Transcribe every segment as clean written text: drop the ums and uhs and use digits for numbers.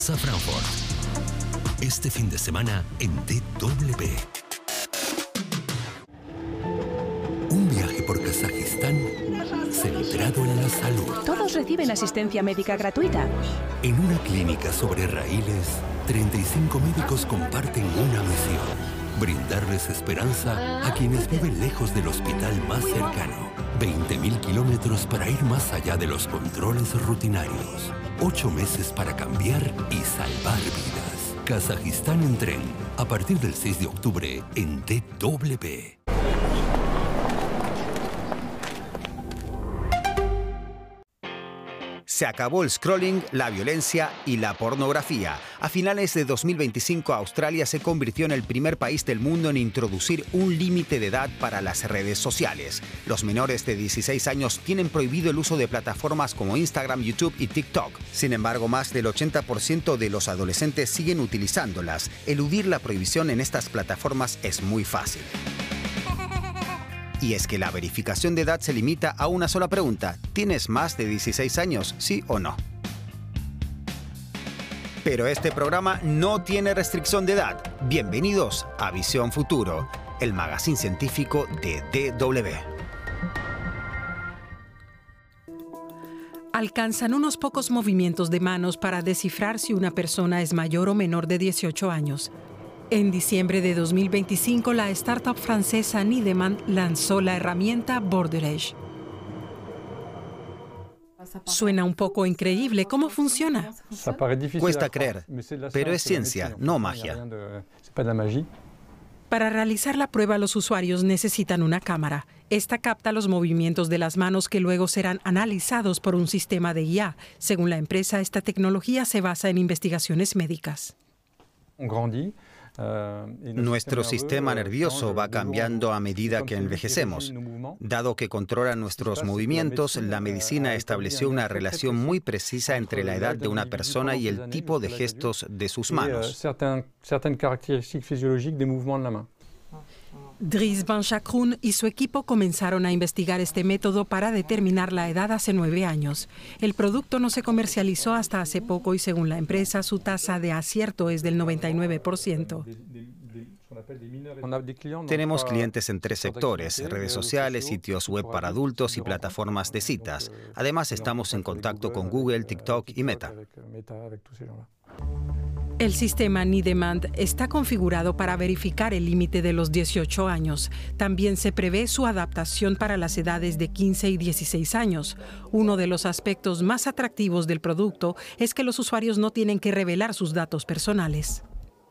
A Frankfurt. Este fin de semana en DW. Un viaje por Kazajistán centrado en la salud. Todos reciben asistencia médica gratuita. En una clínica sobre raíles, 35 médicos comparten una misión: brindarles esperanza a quienes viven lejos del hospital más cercano. 20.000 kilómetros para ir más allá de los controles rutinarios. 8 meses para cambiar y salvar vidas. Kazajistán en tren. A partir del 6 de octubre en DW. Se acabó el scrolling, la violencia y la pornografía. A finales de 2025, Australia se convirtió en el primer país del mundo en introducir un límite de edad para las redes sociales. Los menores de 16 años tienen prohibido el uso de plataformas como Instagram, YouTube y TikTok. Sin embargo, más del 80% de los adolescentes siguen utilizándolas. Eludir la prohibición en estas plataformas es muy fácil. Y es que la verificación de edad se limita a una sola pregunta: ¿tienes más de 16 años, sí o no? Pero este programa no tiene restricción de edad. Bienvenidos a Visión Futuro, el magazine científico de DW. Alcanzan unos pocos movimientos de manos para descifrar si una persona es mayor o menor de 18 años. En diciembre de 2025, la startup francesa Nidemand lanzó la herramienta Border Age. Suena un poco increíble. ¿Cómo funciona? Cuesta creer, pero es ciencia, no magia. Para realizar la prueba, los usuarios necesitan una cámara. Esta capta los movimientos de las manos que luego serán analizados por un sistema de IA. Según la empresa, esta tecnología se basa en investigaciones médicas. Nuestro sistema nervioso va cambiando a medida que envejecemos. Dado que controla nuestros movimientos, la medicina estableció una relación muy precisa entre la edad de una persona y el tipo de gestos de sus manos. Dries Van Schacroen y su equipo comenzaron a investigar este método para determinar la edad hace 9 años. El producto no se comercializó hasta hace poco y, según la empresa, su tasa de acierto es del 99%. Tenemos clientes en 3 sectores: redes sociales, sitios web para adultos y plataformas de citas. Además, estamos en contacto con Google, TikTok y Meta. El sistema Nidemand está configurado para verificar el límite de los 18 años. También se prevé su adaptación para las edades de 15 y 16 años. Uno de los aspectos más atractivos del producto es que los usuarios no tienen que revelar sus datos personales.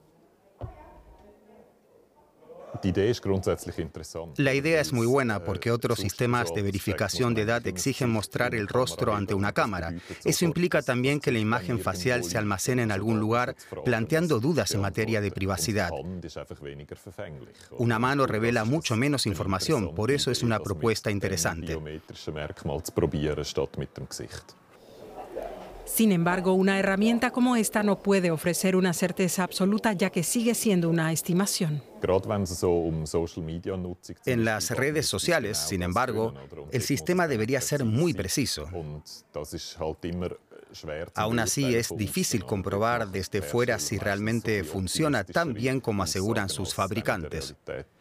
La idea es muy buena porque otros sistemas de verificación de edad exigen mostrar el rostro ante una cámara. Eso implica también que la imagen facial se almacene en algún lugar, planteando dudas en materia de privacidad. Una mano revela mucho menos información, por eso es una propuesta interesante. Sin embargo, una herramienta como esta no puede ofrecer una certeza absoluta, ya que sigue siendo una estimación. En las redes sociales, sin embargo, el sistema debería ser muy preciso. Aún así, es difícil comprobar desde fuera si realmente funciona tan bien como aseguran sus fabricantes.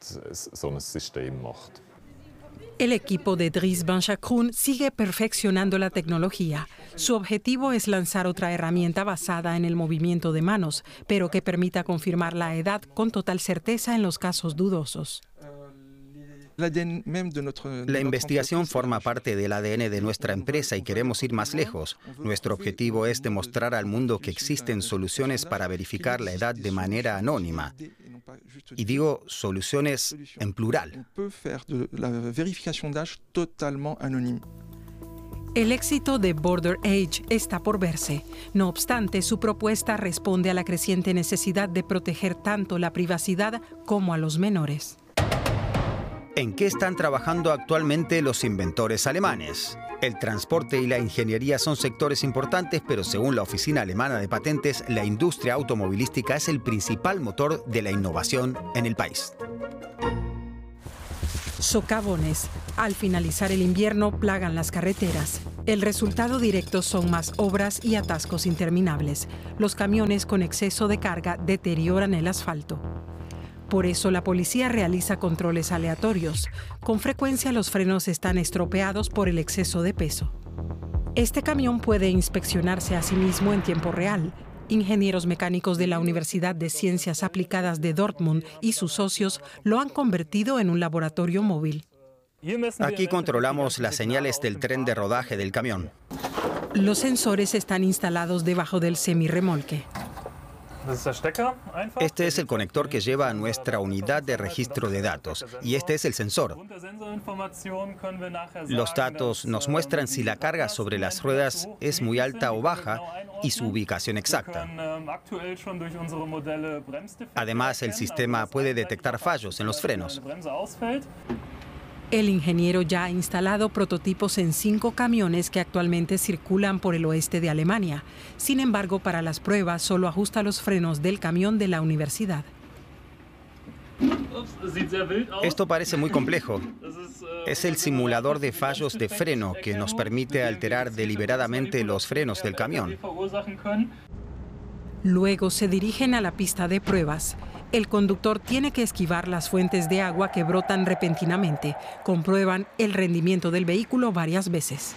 El equipo de Dries Van Schacroen sigue perfeccionando la tecnología. Su objetivo es lanzar otra herramienta basada en el movimiento de manos, pero que permita confirmar la edad con total certeza en los casos dudosos. La investigación forma parte del ADN de nuestra empresa y queremos ir más lejos. Nuestro objetivo es demostrar al mundo que existen soluciones para verificar la edad de manera anónima. Y digo soluciones en plural. El éxito de Border Age está por verse. No obstante, su propuesta responde a la creciente necesidad de proteger tanto la privacidad como a los menores. ¿En qué están trabajando actualmente los inventores alemanes? El transporte y la ingeniería son sectores importantes, pero según la Oficina Alemana de Patentes, la industria automovilística es el principal motor de la innovación en el país. Socavones. Al finalizar el invierno, plagan las carreteras. El resultado directo son más obras y atascos interminables. Los camiones con exceso de carga deterioran el asfalto. Por eso la policía realiza controles aleatorios. Con frecuencia los frenos están estropeados por el exceso de peso. Este camión puede inspeccionarse a sí mismo en tiempo real. Ingenieros mecánicos de la Universidad de Ciencias Aplicadas de Dortmund y sus socios lo han convertido en un laboratorio móvil. Aquí controlamos las señales del tren de rodaje del camión. Los sensores están instalados debajo del semirremolque. Este es el conector que lleva a nuestra unidad de registro de datos y este es el sensor. Los datos nos muestran si la carga sobre las ruedas es muy alta o baja y su ubicación exacta. Además, el sistema puede detectar fallos en los frenos. El ingeniero ya ha instalado prototipos en 5 camiones que actualmente circulan por el oeste de Alemania. Sin embargo, para las pruebas solo ajusta los frenos del camión de la universidad. Esto parece muy complejo. Es el simulador de fallos de freno que nos permite alterar deliberadamente los frenos del camión. Luego se dirigen a la pista de pruebas. El conductor tiene que esquivar las fuentes de agua que brotan repentinamente. Comprueban el rendimiento del vehículo varias veces.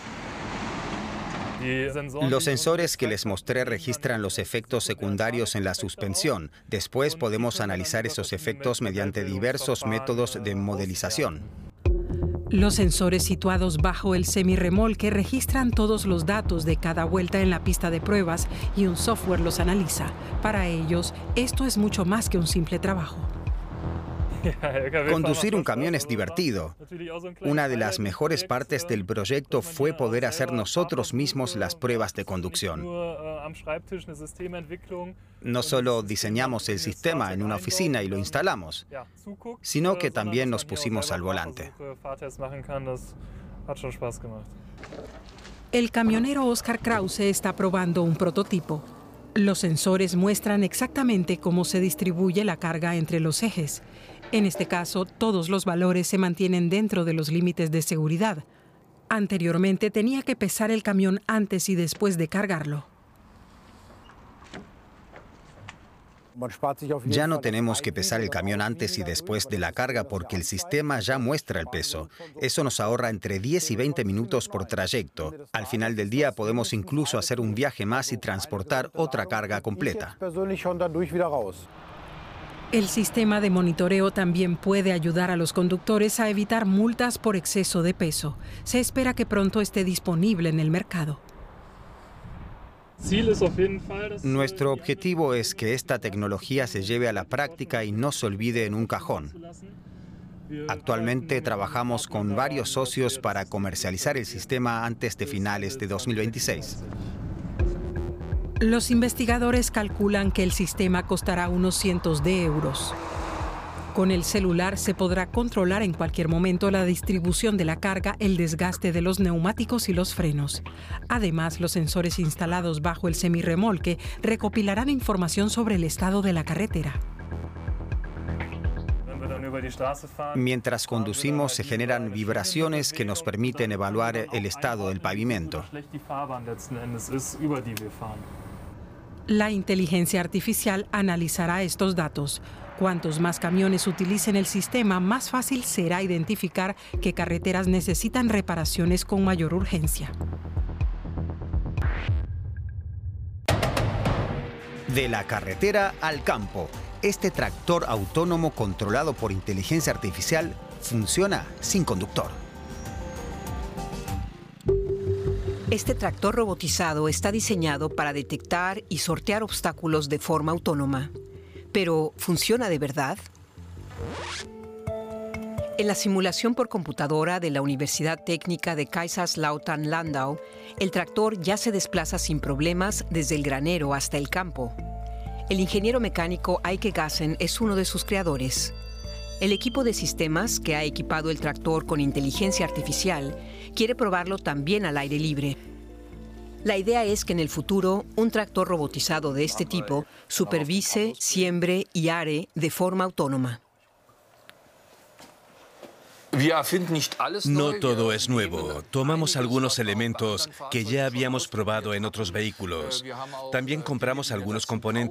Los sensores que les mostré registran los efectos secundarios en la suspensión. Después podemos analizar esos efectos mediante diversos métodos de modelización. Los sensores situados bajo el semirremolque registran todos los datos de cada vuelta en la pista de pruebas y un software los analiza. Para ellos, esto es mucho más que un simple trabajo. Conducir un camión es divertido. Una de las mejores partes del proyecto fue poder hacer nosotros mismos las pruebas de conducción. No solo diseñamos el sistema en una oficina y lo instalamos, sino que también nos pusimos al volante. El camionero Oscar Krause está probando un prototipo. Los sensores muestran exactamente cómo se distribuye la carga entre los ejes. En este caso, todos los valores se mantienen dentro de los límites de seguridad. Anteriormente tenía que pesar el camión antes y después de cargarlo. Ya no tenemos que pesar el camión antes y después de la carga porque el sistema ya muestra el peso. Eso nos ahorra entre 10 y 20 minutos por trayecto. Al final del día podemos incluso hacer un viaje más y transportar otra carga completa. El sistema de monitoreo también puede ayudar a los conductores a evitar multas por exceso de peso. Se espera que pronto esté disponible en el mercado. Nuestro objetivo es que esta tecnología se lleve a la práctica y no se olvide en un cajón. Actualmente trabajamos con varios socios para comercializar el sistema antes de finales de 2026. Los investigadores calculan que el sistema costará unos cientos de euros. Con el celular se podrá controlar en cualquier momento la distribución de la carga, el desgaste de los neumáticos y los frenos. Además, los sensores instalados bajo el semirremolque recopilarán información sobre el estado de la carretera. Mientras conducimos, se generan vibraciones que nos permiten evaluar el estado del pavimento. La inteligencia artificial analizará estos datos. Cuantos más camiones utilicen el sistema, más fácil será identificar qué carreteras necesitan reparaciones con mayor urgencia. De la carretera al campo, este tractor autónomo controlado por inteligencia artificial funciona sin conductor. Este tractor robotizado está diseñado para detectar y sortear obstáculos de forma autónoma. ¿Pero funciona de verdad? En la simulación por computadora de la Universidad Técnica de Kaiserslautern-Landau, el tractor ya se desplaza sin problemas desde el granero hasta el campo. El ingeniero mecánico Eike Gassen es uno de sus creadores. El equipo de sistemas que ha equipado el tractor con inteligencia artificial quiere probarlo también al aire libre. La idea es que en el futuro un tractor robotizado de este tipo supervise, siembre y are de forma autónoma. No todo es nuevo. Tomamos algunos elementos que ya habíamos probado en otros vehículos. También compramos algunos componentes